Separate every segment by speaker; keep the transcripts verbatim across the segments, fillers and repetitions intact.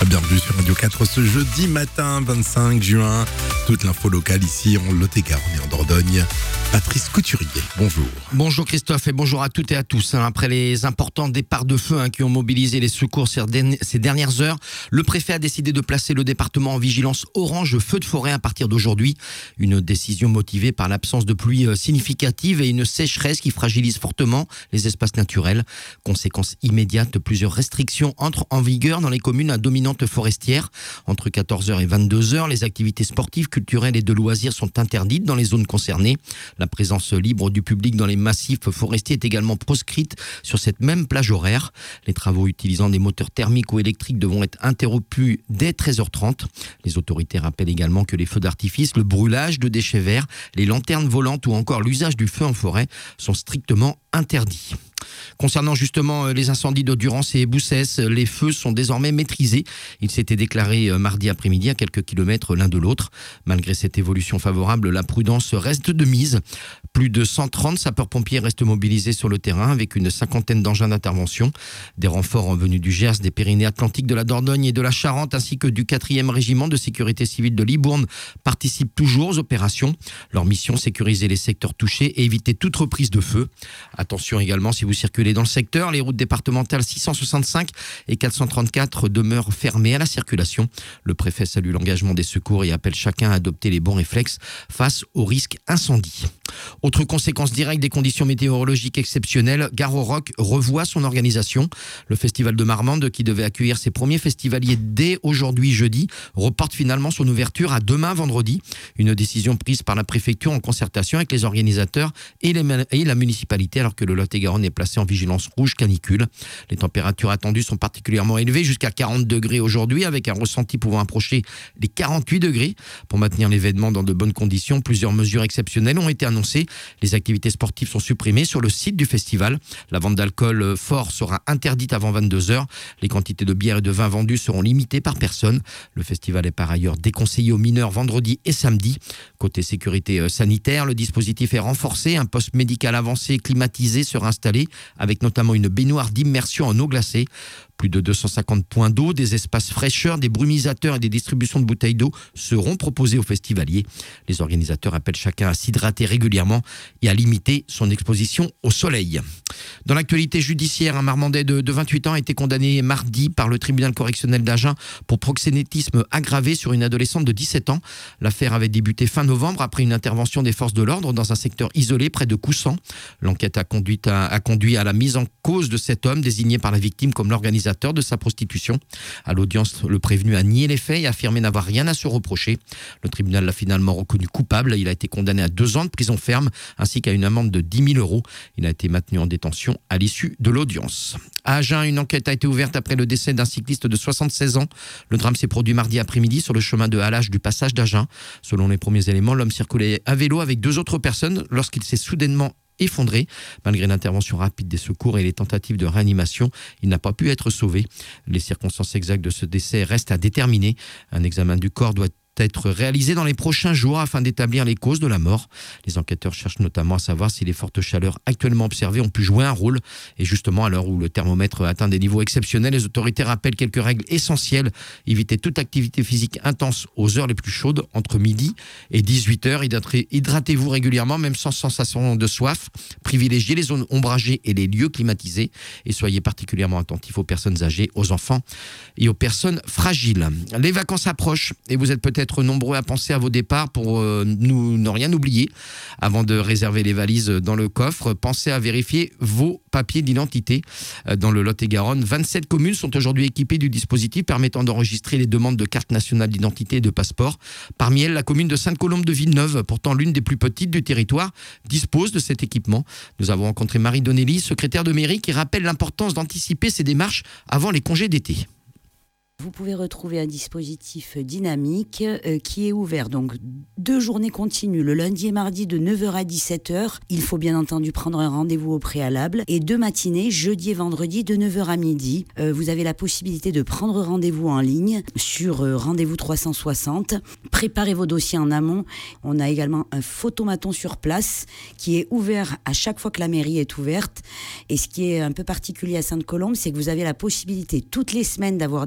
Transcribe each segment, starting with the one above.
Speaker 1: Bienvenue sur Radio quatre ce jeudi matin vingt-cinq juin. Toute l'info locale ici en Lot-et-Garonne et en Dordogne. Patrice Couturier, bonjour.
Speaker 2: Bonjour Christophe et bonjour à toutes et à tous. Après les importants départs de feu qui ont mobilisé les secours ces dernières heures, le préfet a décidé de placer le département en vigilance orange feu de forêt à partir d'aujourd'hui. Une décision motivée par l'absence de pluie significative et une sécheresse qui fragilise fortement les espaces naturels. Conséquence immédiate, plusieurs restrictions entrent en vigueur dans les communes à dominante forestière. Entre quatorze heures et vingt-deux heures, les activités sportives, culturelles et de loisirs sont interdites dans les zones concernées. La présence libre du public dans les massifs forestiers est également proscrite sur cette même plage horaire. Les travaux utilisant des moteurs thermiques ou électriques devront être interrompus dès treize heures trente. Les autorités rappellent également que les feux d'artifice, le brûlage de déchets verts, les lanternes volantes ou encore l'usage du feu en forêt sont strictement interdits. Concernant justement les incendies de Durance et Boussès, les feux sont désormais maîtrisés. Ils s'étaient déclarés mardi après-midi à quelques kilomètres l'un de l'autre. Malgré cette évolution favorable, la prudence reste de mise. Plus de cent trente sapeurs-pompiers restent mobilisés sur le terrain avec une cinquantaine d'engins d'intervention. Des renforts venus du Gers, des Pyrénées-Atlantiques, de la Dordogne et de la Charente ainsi que du quatrième régiment de sécurité civile de Libourne participent toujours aux opérations. Leur mission, sécuriser les secteurs touchés et éviter toute reprise de feu. Attention également, si vous circulez dans le secteur, les routes départementales six cent soixante-cinq et quatre cent trente-quatre demeurent fermées à la circulation. Le préfet salue l'engagement des secours et appelle chacun à adopter les bons réflexes face au risque incendie. Autre conséquence directe des conditions météorologiques exceptionnelles, Garo Rock revoit son organisation. Le festival de Marmande, qui devait accueillir ses premiers festivaliers dès aujourd'hui jeudi, reporte finalement son ouverture à demain vendredi. Une décision prise par la préfecture en concertation avec les organisateurs et, les, et la municipalité, alors que le Lot-et-Garonne est placé en vigilance rouge canicule. Les températures attendues sont particulièrement élevées, jusqu'à quarante degrés aujourd'hui, avec un ressenti pouvant approcher les quarante-huit degrés. Pour maintenir l'événement dans de bonnes conditions, plusieurs mesures exceptionnelles ont été annoncées. Les activités sportives sont supprimées sur le site du festival. La vente d'alcool fort sera interdite avant vingt-deux heures. Les quantités de bière et de vin vendues seront limitées par personne. Le festival est par ailleurs déconseillé aux mineurs vendredi et samedi. Côté sécurité sanitaire, le dispositif est renforcé. Un poste médical avancé climatisé sera installé, avec notamment une baignoire d'immersion en eau glacée. Plus de deux cent cinquante points d'eau, des espaces fraîcheurs, des brumisateurs et des distributions de bouteilles d'eau seront proposés aux festivaliers. Les organisateurs appellent chacun à s'hydrater régulièrement et à limiter son exposition au soleil. Dans l'actualité judiciaire, un Marmandais de, de vingt-huit ans a été condamné mardi par le tribunal correctionnel d'Agen pour proxénétisme aggravé sur une adolescente de dix-sept ans. L'affaire avait débuté fin novembre après une intervention des forces de l'ordre dans un secteur isolé près de Coussant. L'enquête a conduit à, a conduit à la mise en cause de cet homme désigné par la victime comme l'organisateur de sa prostitution. À l'audience, le prévenu a nié les faits et affirmé n'avoir rien à se reprocher. Le tribunal l'a finalement reconnu coupable. Il a été condamné à deux ans de prison ferme ainsi qu'à une amende de dix mille euros. Il a été maintenu en détention à l'issue de l'audience. À Agen, une enquête a été ouverte après le décès d'un cycliste de soixante-seize ans. Le drame s'est produit mardi après-midi sur le chemin de halage du passage d'Agen. Selon les premiers éléments, l'homme circulait à vélo avec deux autres personnes lorsqu'il s'est soudainement effondré. Malgré l'intervention rapide des secours et les tentatives de réanimation, il n'a pas pu être sauvé. Les circonstances exactes de ce décès restent à déterminer. Un examen du corps doit être réalisé dans les prochains jours afin d'établir les causes de la mort. Les enquêteurs cherchent notamment à savoir si les fortes chaleurs actuellement observées ont pu jouer un rôle. Et justement, à l'heure où le thermomètre atteint des niveaux exceptionnels, les autorités rappellent quelques règles essentielles. Éviter toute activité physique intense aux heures les plus chaudes, entre midi et dix-huit heures. Hydratez-vous régulièrement, même sans sensation de soif. Privilégiez les zones ombragées et les lieux climatisés. Et soyez particulièrement attentifs aux personnes âgées, aux enfants et aux personnes fragiles. Les vacances approchent et vous êtes peut-être nombreux à penser à vos départs pour euh, nous, ne rien oublier. Avant de réserver les valises dans le coffre, pensez à vérifier vos papiers d'identité. Dans le Lot-et-Garonne, vingt-sept communes sont aujourd'hui équipées du dispositif permettant d'enregistrer les demandes de carte nationale d'identité et de passeport. Parmi elles, la commune de Sainte-Colombe de Villeneuve, pourtant l'une des plus petites du territoire, dispose de cet équipement. Nous avons rencontré Marie Donnelly, secrétaire de mairie, qui rappelle l'importance d'anticiper ces démarches avant les congés d'été.
Speaker 3: Vous pouvez retrouver un dispositif dynamique euh, qui est ouvert donc deux journées continues, le lundi et mardi de neuf heures à dix-sept heures. Il faut bien entendu prendre un rendez-vous au préalable. Et deux matinées, jeudi et vendredi de neuf heures à midi. Euh, vous avez la possibilité de prendre rendez-vous en ligne sur euh, Rendez-vous trois cent soixante. Préparez vos dossiers en amont. On a également un photomaton sur place qui est ouvert à chaque fois que la mairie est ouverte. Et ce qui est un peu particulier à Sainte-Colombe, c'est que vous avez la possibilité toutes les semaines d'avoir des créneaux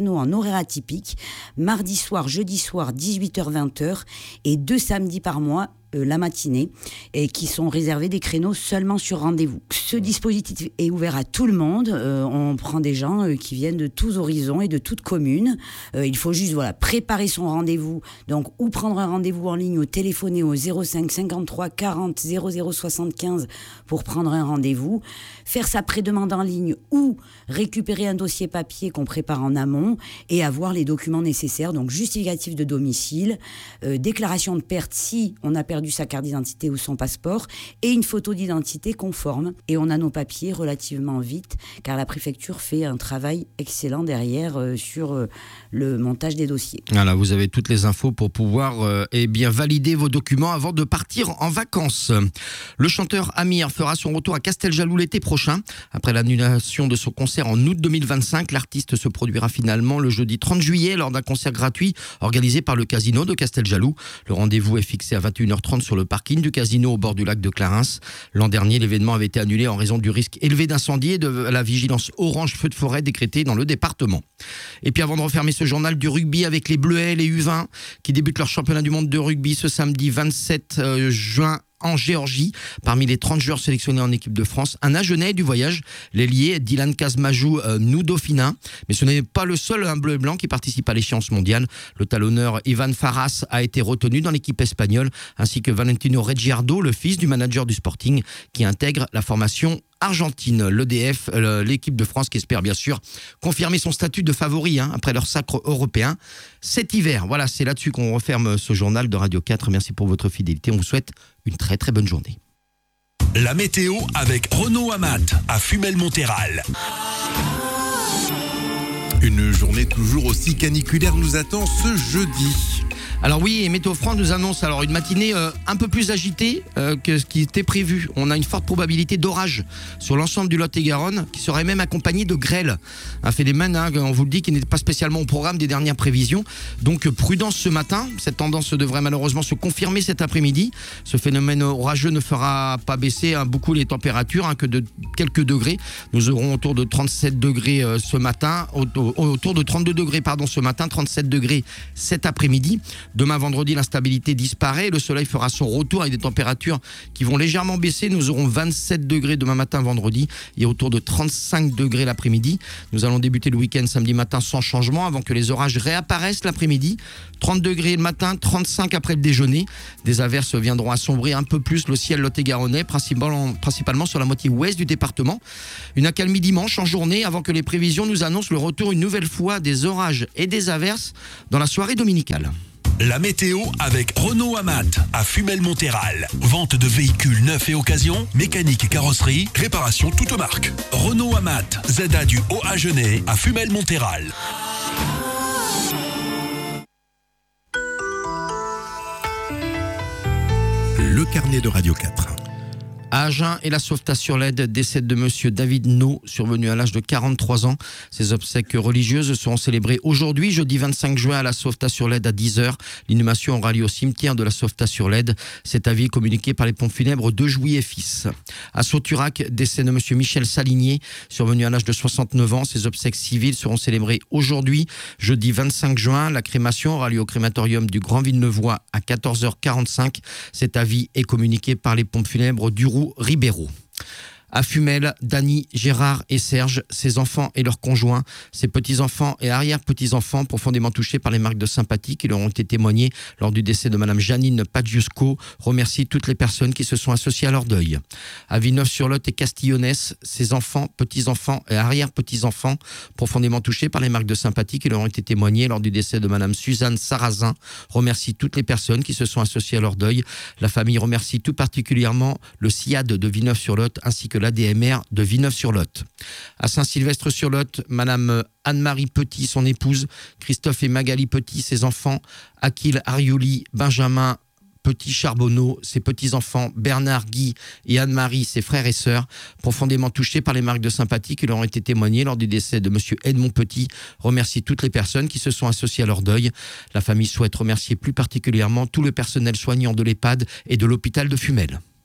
Speaker 3: créneaux en horaire atypique, mardi soir, jeudi soir, dix-huit heures vingt heures, et deux samedis par mois, Euh, la matinée, et qui sont réservés des créneaux seulement sur rendez-vous. Ce dispositif est ouvert à tout le monde. Euh, on prend des gens euh, qui viennent de tous horizons et de toutes communes. Euh, il faut juste voilà, préparer son rendez-vous, donc ou prendre un rendez-vous en ligne ou téléphoner au zéro cinq cinquante-trois quarante zéro zéro soixante-quinze pour prendre un rendez-vous, faire sa prédemande en ligne ou récupérer un dossier papier qu'on prépare en amont et avoir les documents nécessaires, donc justificatif de domicile, euh, déclaration de perte si on a perdu sa carte d'identité ou son passeport, et une photo d'identité conforme. Et on a nos papiers relativement vite, car la préfecture fait un travail excellent derrière euh, sur euh, le montage des dossiers.
Speaker 2: Voilà, vous avez toutes les infos pour pouvoir euh, eh bien, valider vos documents avant de partir en vacances. Le chanteur Amir fera son retour à Casteljaloux l'été prochain. Après l'annulation de son concert en août deux mille vingt-cinq, l'artiste se produira finalement le jeudi trente juillet lors d'un concert gratuit organisé par le Casino de Casteljaloux. Le rendez-vous est fixé à vingt et une heures trente sur le parking du Casino au bord du lac de Clarens. L'an dernier, l'événement avait été annulé en raison du risque élevé d'incendie et de la vigilance orange feu de forêt décrétée dans le département. Et puis avant de refermer ce journal du rugby avec les Bleuets, les U vingt qui débutent leur championnat du monde de rugby ce samedi vingt-sept juin en Géorgie. Parmi les trente joueurs sélectionnés en équipe de France, un Agenais du voyage, l'ailier Dylan Kazmajou euh, Noudofina. Mais ce n'est pas le seul un bleu et blanc qui participe à l'échéance mondiale. Le talonneur Ivan Farras a été retenu dans l'équipe espagnole, ainsi que Valentino Reggiardo, le fils du manager du Sporting, qui intègre la formation argentine. L'E D F, l'équipe de France qui espère bien sûr confirmer son statut de favori hein, après leur sacre européen cet hiver. Voilà, c'est là-dessus qu'on referme ce journal de Radio quatre. Merci pour votre fidélité. On vous souhaite une très très bonne journée.
Speaker 4: La météo avec Renaud Amat à Fumel-Monthéral.
Speaker 1: Une journée toujours aussi caniculaire nous attend ce jeudi.
Speaker 2: Alors oui, et Météo France nous annonce alors une matinée euh, un peu plus agitée euh, que ce qui était prévu. On a une forte probabilité d'orage sur l'ensemble du Lot-et-Garonne, qui serait même accompagné de grêle. Un phénomène, hein, on vous le dit, qui n'est pas spécialement au programme des dernières prévisions. Donc prudence ce matin. Cette tendance devrait malheureusement se confirmer cet après-midi. Ce phénomène orageux ne fera pas baisser hein, beaucoup les températures, hein, que de quelques degrés. Nous aurons autour de trente-sept degrés euh, ce matin, autour, autour de trente-deux degrés pardon ce matin, trente-sept degrés cet après-midi. Demain vendredi, l'instabilité disparaît, le soleil fera son retour avec des températures qui vont légèrement baisser. Nous aurons vingt-sept degrés demain matin vendredi et autour de trente-cinq degrés l'après-midi. Nous allons débuter le week-end samedi matin sans changement avant que les orages réapparaissent l'après-midi. trente degrés le matin, trente-cinq après le déjeuner. Des averses viendront assombrir un peu plus le ciel lot-et-garonnais, principalement, principalement sur la moitié ouest du département. Une accalmie dimanche en journée avant que les prévisions nous annoncent le retour une nouvelle fois des orages et des averses dans la soirée dominicale.
Speaker 4: La météo avec Renaud Amat à Fumel-Monthéral. Vente de véhicules neufs et occasion, mécanique et carrosserie, réparation toute marque. Renaud Amat, Z A du Haut-Agenais à Fumel-Monthéral.
Speaker 1: Le carnet de Radio quatre.
Speaker 2: À Agen et la Sauvetat-sur-Lède, décès de monsieur David No, survenu à l'âge de quarante-trois ans. Ses obsèques religieuses seront célébrées aujourd'hui, jeudi vingt-cinq juin, à la Sauvetat-sur-Lède à dix heures. L'inhumation aura lieu au cimetière de la Sauvetat-sur-Lède. Cet avis est communiqué par les pompes funèbres de Jouy et Fils. À Sauturac, décès de monsieur Michel Salinier, survenu à l'âge de soixante-neuf ans. Ses obsèques civiles seront célébrées aujourd'hui, jeudi vingt-cinq juin. La crémation aura lieu au crématorium du Grand Villeneuvois à quatorze heures quarante-cinq. Cet avis est communiqué par les pompes funèbres du Ribéro. À Fumel, Dany, Gérard et Serge, ses enfants et leurs conjoints, ses petits-enfants et arrière-petits-enfants profondément touchés par les marques de sympathie qui leur ont été témoignées lors du décès de madame Janine Pagiusco, remercie toutes les personnes qui se sont associées à leur deuil. À Villeneuve-sur-Lot et Castillonnès, ses enfants, petits-enfants et arrière-petits-enfants profondément touchés par les marques de sympathie qui leur ont été témoignées lors du décès de madame Suzanne Sarrazin, remercie toutes les personnes qui se sont associées à leur deuil. La famille remercie tout particulièrement le C I A D de Villeneuve-sur-Lot ainsi que l'A D M R de Villeneuve-sur-Lot. À Saint-Sylvestre-sur-Lot, madame Anne-Marie Petit, son épouse, Christophe et Magali Petit, ses enfants, Akil Arioli, Benjamin Petit Charbonneau, ses petits-enfants, Bernard, Guy et Anne-Marie, ses frères et sœurs, profondément touchés par les marques de sympathie qui leur ont été témoignées lors du décès de monsieur Edmond Petit, remercie toutes les personnes qui se sont associées à leur deuil. La famille souhaite remercier plus particulièrement tout le personnel soignant de l'EHPAD et de l'hôpital de Fumel.